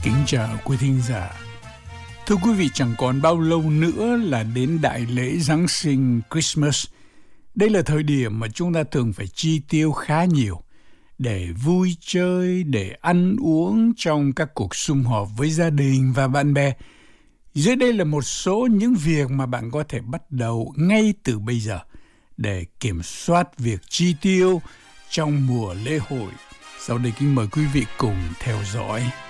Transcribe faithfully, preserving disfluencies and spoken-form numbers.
Kính chào quý thính giả. Thưa quý vị, chẳng còn bao lâu nữa là đến đại lễ Giáng sinh Christmas. Đây là thời điểm mà chúng ta thường phải chi tiêu khá nhiều để vui chơi, để ăn uống trong các cuộc sum họp với gia đình và bạn bè. Dưới đây là một số những việc mà bạn có thể bắt đầu ngay từ bây giờ để kiểm soát việc chi tiêu trong mùa lễ hội. Sau đây kính mời quý vị cùng theo dõi.